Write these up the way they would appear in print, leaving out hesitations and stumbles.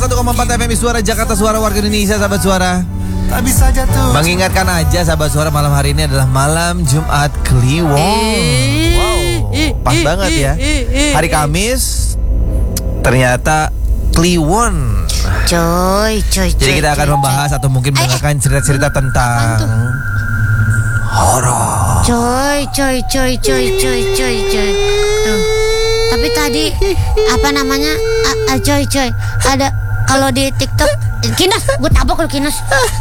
101,4 FM Suara Jakarta, suara warga Indonesia, sahabat suara. Tak bisa jatuh. Mengingatkan aja sahabat suara, malam hari ini adalah malam Jumat Kliwon. Wow, pas banget ya. Hari Kamis ternyata Kliwon. Coy. Jadi kita akan membahas atau mungkin mendengarkan cerita-cerita tentang horor. Coy. Tuh. Tapi tadi apa namanya? Coy. Ada kalau di TikTok Kinos, gue tabok lu Kinos.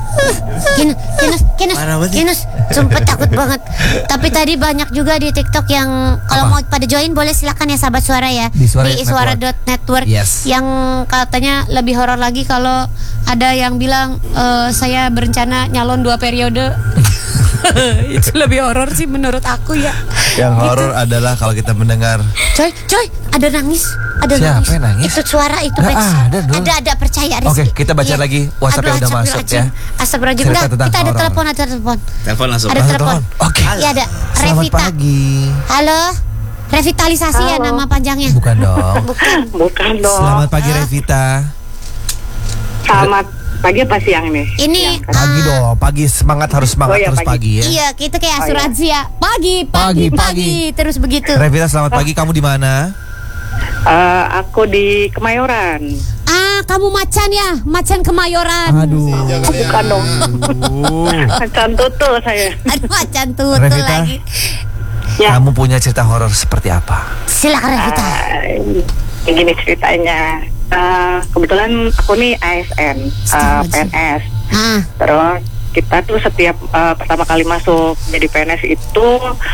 Kinos. Sumpah takut banget. Tapi tadi banyak juga di TikTok yang kalau mau pada join boleh silakan ya sahabat suara ya. Di Suara.network Yes. Yang katanya lebih horor lagi kalau ada yang bilang saya berencana nyalon 2 periode. Itu lebih horor sih menurut aku ya. Yang horor adalah kalau kita mendengar Coy, ada nangis. Siapa yang nangis? Itu suara itu ada dong. Ada percaya Rizky. Oke, kita baca lagi WhatsApp yang udah masuk ya. Astagfirullahaladzim. Cerita tentang Kita ada horor. telepon. Telepon langsung. Ada telepon. Oke. Iya ada. Selamat Revita. pagi. Halo. Revitalisasi ya nama panjangnya. Bukan dong. Bukan dong. Selamat pagi Revita. Selamat pagi apa siang nih? Ini Pagi dong, pagi semangat harus semangat Oh iya, terus pagi ya. Iya, kita kayak asuransi ya. Pagi. Pagi. Terus begitu. Revita selamat pagi, kamu di mana? Aku di Kemayoran. Kamu macan ya? Macan Kemayoran. Aduh. Bukan dong. Macan tutul saya. Aduh, macan tutul Revita. lagi. Ya. Kamu punya cerita horor seperti apa? Silakan Revita. Gini ceritanya. Kebetulan aku nih ASN, PNS. Terus kita tuh setiap pertama kali masuk jadi PNS itu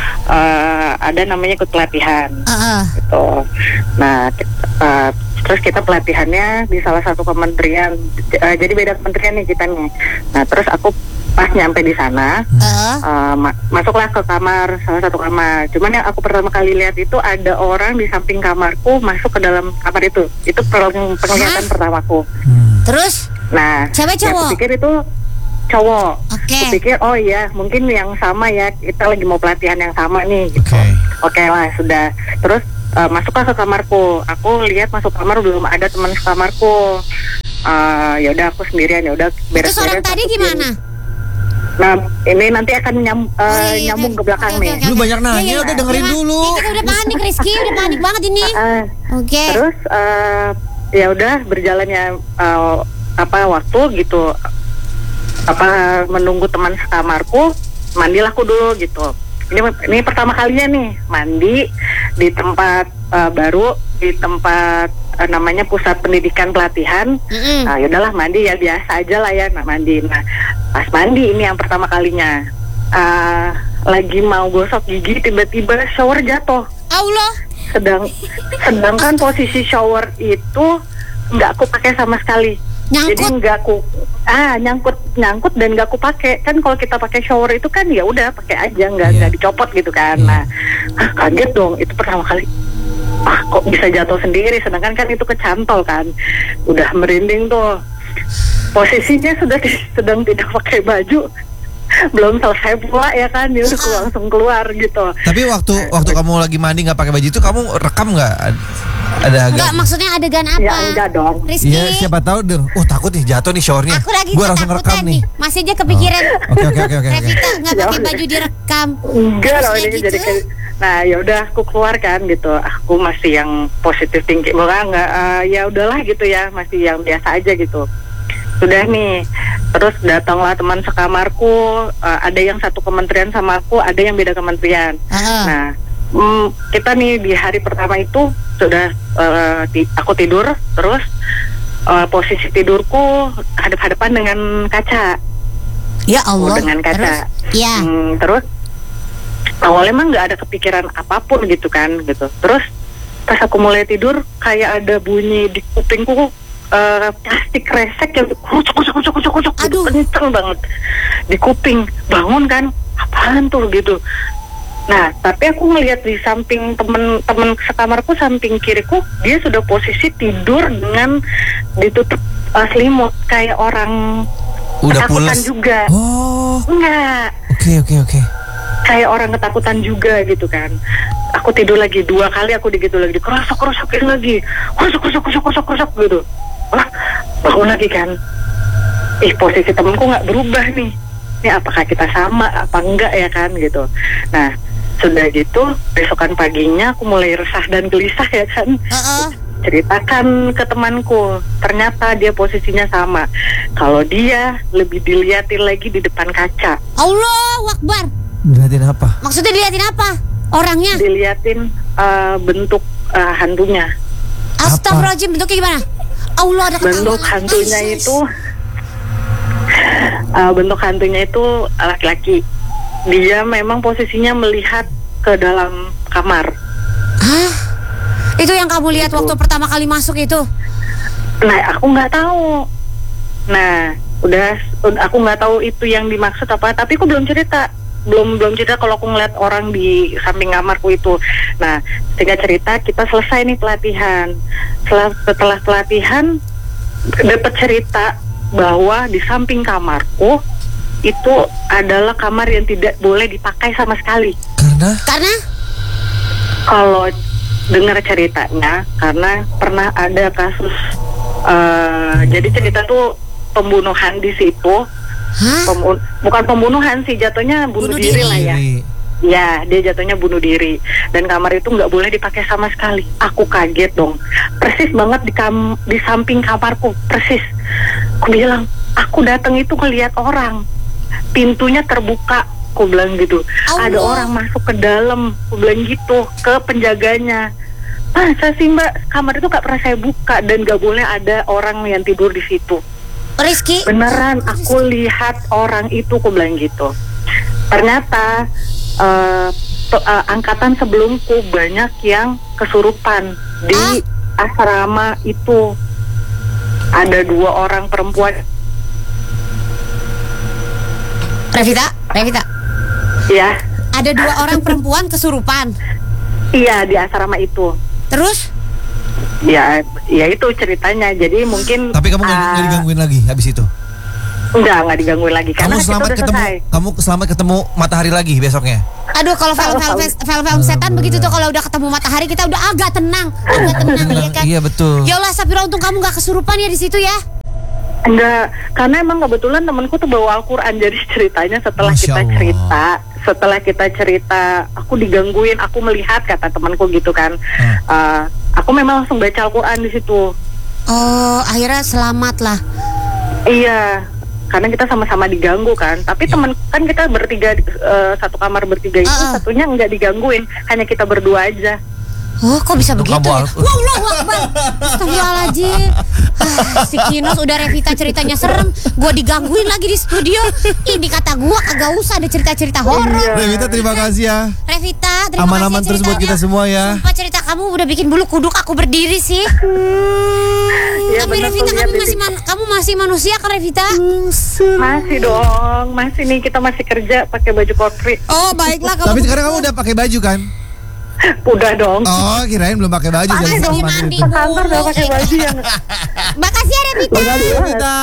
ada namanya ikut pelatihan. Gitu. Nah, terus kita pelatihannya di salah satu kementerian. Jadi beda kementerian nih kita nih. Nah, terus aku pas nyampe di sana, masuklah ke kamar, salah satu kamar. Cuman yang aku pertama kali lihat itu ada orang di samping kamarku masuk ke dalam kamar itu. Itu penglihatan pertamaku. Terus? Nah, Cewek yang cowok? aku pikir itu cowok. Oke. Aku pikir oh iya mungkin yang sama ya, kita lagi mau pelatihan yang sama nih gitu. Oke lah sudah. Terus masuklah ke kamarku. Aku lihat masuk kamar belum ada teman sekamarku. Ya udah aku sendirian, ya udah beres-beres. Terus orang tadi gimana? Nah, ini nanti akan nyambung ke belakang nih. Lu banyak nanya, udah dengerin dulu. Kita udah panik Rizky, udah panik banget ini. Oke. Terus ya udah berjalannya waktu gitu. Menunggu teman sekamarku, mandilah aku dulu gitu. Ini pertama kalinya nih mandi di tempat baru, di tempat namanya pusat pendidikan pelatihan. Nah, yaudahlah mandi ya biasa aja lah ya, mandi. Nah, pas mandi ini yang pertama kalinya lagi mau gosok gigi, tiba-tiba shower jatuh. Allah. Sedangkan posisi shower itu nggak aku pakai sama sekali. Jadi nggak aku nyangkut dan nggak aku pakai. Kan kalau kita pakai shower itu kan ya udah pakai aja, nggak dicopot gitu kan. Nah, kaget dong, itu pertama kali. Kok bisa jatuh sendiri, sedangkan kan itu kecantol kan. Udah merinding tuh. Posisinya sedang tidak pakai baju. Belum selesai pula ya kan, dia langsung keluar gitu. Tapi waktu kamu lagi mandi nggak pakai baju itu, kamu rekam nggak? Enggak, maksudnya adegan apa? Ya enggak dong. Rizky. Iya, siapa tahu deh. Takut nih jatuh nih showernya. Aku lagi Gua langsung rekam nih. Masih aja kepikiran. Oke. Revita nggak pakai baju direkam. Enggak loh ini gitu. jadi nah ya udah aku keluar kan gitu. Aku masih yang positif thinking, ya udahlah gitu ya, masih yang biasa aja gitu. Sudah nih, terus datanglah teman sekamarku, ada yang satu kementerian sama aku, ada yang beda kementerian. Nah, kita nih di hari pertama itu sudah aku tidur, terus posisi tidurku hadap-hadapan dengan kaca. Ya Allah. Dengan kaca. Terus awalnya emang nggak ada kepikiran apapun gitu kan gitu. Terus pas aku mulai tidur kayak ada bunyi di kupingku, plastik resek yang kucuk gitu, kenceng banget di kuping. Bangun kan, apaan tuh gitu. Nah, tapi aku ngelihat di samping temen sekamarku, samping kiriku, dia sudah posisi tidur dengan ditutup selimut kayak orang udah ketakutan pules juga. Enggak. Oke. Kayak orang ketakutan juga gitu kan. Aku tidur lagi 2 kali, aku digitu lagi, kerosok lagi, kerosok gitu. Wah, bangun lagi kan. Posisi temenku nggak berubah nih. Ini apakah kita sama apa enggak ya kan gitu. Nah sudah gitu besokan paginya aku mulai resah dan gelisah ya kan. Ceritakan ke temanku, ternyata dia posisinya sama. Kalau dia lebih diliatin lagi di depan kaca. Allahu Akbar. Diliatin apa? Maksudnya diliatin apa? Orangnya? Diliatin bentuk hantunya. Astagfirullahaladzim, bentuknya gimana? Allah, ada bentuk hantunya itu bentuk hantunya itu laki-laki. Dia memang posisinya melihat ke dalam kamar. Hah? Itu yang kamu lihat waktu pertama kali masuk itu? Nah, aku nggak tahu. Nah, aku nggak tahu itu yang dimaksud apa. Tapi aku belum cerita kalau aku ngeliat orang di samping kamarku itu. Nah, singkat cerita kita selesai nih pelatihan. Setelah pelatihan dapat cerita bahwa di samping kamarku itu adalah kamar yang tidak boleh dipakai sama sekali. Karena? Kalau dengar ceritanya, karena pernah ada kasus. Jadi cerita tuh pembunuhan di situ. Bukan pembunuhan sih, jatuhnya bunuh diri lah ya. Ya, dia jatuhnya bunuh diri. Dan kamar itu nggak boleh dipakai sama sekali. Aku kaget dong. Persis banget di samping kamarku, persis. Aku bilang, aku datang itu ngeliat orang. Pintunya terbuka, aku bilang gitu. Ada orang masuk ke dalam, aku bilang gitu, ke penjaganya. Masa sih Mbak, kamar itu nggak pernah saya buka dan nggak boleh ada orang yang tidur di situ. Rizky, beneran aku lihat orang itu, aku bilang gitu. Ternyata angkatan sebelumku banyak yang kesurupan di asrama itu. Ada 2 orang perempuan. Revita? Ya. Ada 2 orang perempuan kesurupan. Iya, di asrama itu. Terus? Ya itu ceritanya. Jadi mungkin. Tapi kamu nggak digangguin lagi habis itu? Nggak digangguin lagi karena kamu selamat ketemu matahari lagi besoknya. Aduh, kalau film setan begitu tuh, kalau udah ketemu matahari kita udah agak tenang ya kan? Iya betul. Ya Allah, Sapira, untung kamu nggak kesurupan ya di situ ya. Enggak, karena emang kebetulan temanku tuh bawa Al-Quran. Jadi ceritanya setelah kita cerita, aku digangguin, aku melihat, kata temanku gitu kan. Aku memang langsung baca Al-Quran di situ. Oh, akhirnya selamat lah. Iya, karena kita sama-sama diganggu kan. Tapi teman kan kita bertiga, satu kamar bertiga itu, satunya nggak digangguin, hanya kita berdua aja. Oh, kok bisa begitu ya? Wallahu Akbar. Astagfirullahaladzim. Si Kinos udah Revita ceritanya serem, gua digangguin lagi di studio. Ini kata gua kagak usah ada cerita-cerita horor. Revita, terima kasih ya. Revita, terima kasih. Aman-aman terus buat kita semua ya. Sumpah, cerita kamu udah bikin bulu kuduk aku berdiri sih. Ya, tapi Revita, kamu masih manusia kan, Revita? Masih dong, masih nih, kita masih kerja pakai baju korpri. Oh, baiklah kalau. Tapi sekarang kamu udah pakai baju kan? Udah dong. Oh, kirain belum pakai baju. Pakai dong, mandi. Kantor udah pakai baju yang. Makasih ya, Revita. Makasih, Revita.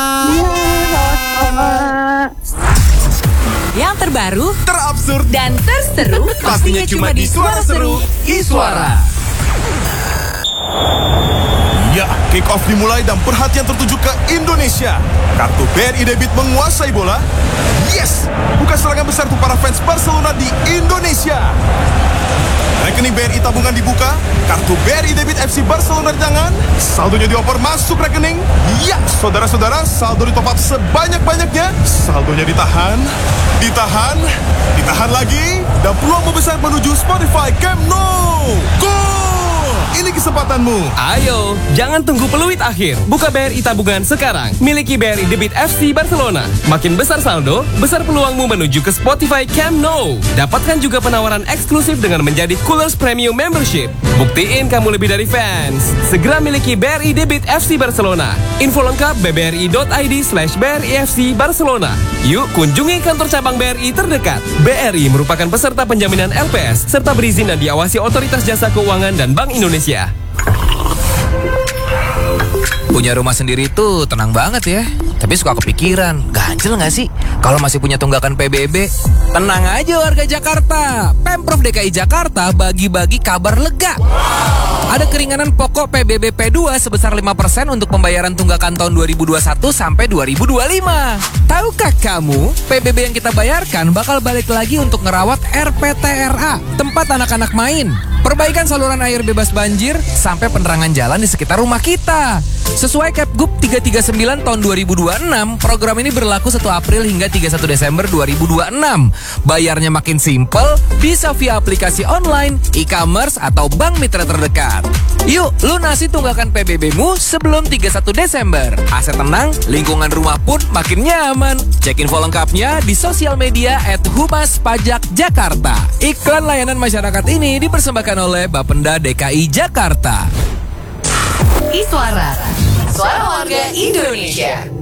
Yang terbaru, terabsurd, dan terseru pastinya cuma di Suara Seru Iswara. Ya, kick off dimulai dan perhatian tertuju ke Indonesia. Kartu BRI Debit menguasai bola. Yes, bukan serangan besar untuk para fans Barcelona di Indonesia. Rekening BRI tabungan dibuka, kartu BRI Debit FC Barcelona di tangan, saldonya dioper masuk rekening. Ya, saudara-saudara, saldo di top up sebanyak-banyaknya, saldonya ditahan lagi, dan peluang membesar menuju Spotify Camp Nou. Gol! Ini kesempatanmu. Ayo, jangan tunggu peluit akhir. Buka BRI tabungan sekarang. Miliki BRI Debit FC Barcelona. Makin besar saldo, besar peluangmu menuju ke Spotify Camp Nou. Dapatkan juga penawaran eksklusif dengan menjadi Coolers Premium Membership. Buktiin kamu lebih dari fans. Segera miliki BRI Debit FC Barcelona. Info lengkap bbri.id/BRIFC Barcelona. Yuk kunjungi kantor cabang BRI terdekat. BRI merupakan peserta penjaminan LPS serta berizin dan diawasi Otoritas Jasa Keuangan dan Bank Indonesia. Punya rumah sendiri tuh tenang banget ya. Tapi suka kepikiran, ganjel gak sih kalau masih punya tunggakan PBB? Tenang aja warga Jakarta, Pemprov DKI Jakarta bagi-bagi kabar lega. Ada keringanan pokok PBB P2 sebesar 5% untuk pembayaran tunggakan tahun 2021 sampai 2025. Tahukah kamu, PBB yang kita bayarkan bakal balik lagi untuk ngerawat RPTRA, tempat anak-anak main, perbaikan saluran air bebas banjir, sampai penerangan jalan di sekitar rumah kita. Sesuai Kepgub 339 tahun 2026, program ini berlaku 1 April hingga 31 Desember 2026. Bayarnya makin simpel, bisa via aplikasi online, e-commerce, atau bank mitra terdekat. Yuk, lunasi tunggakan PBB-mu sebelum 31 Desember. Aset tenang, lingkungan rumah pun makin nyaman. Cek info lengkapnya di sosial media @Humas Pajak Jakarta. Iklan layanan masyarakat ini dipersembahkan oleh Bapenda DKI Jakarta. Iswara, suara warga Indonesia.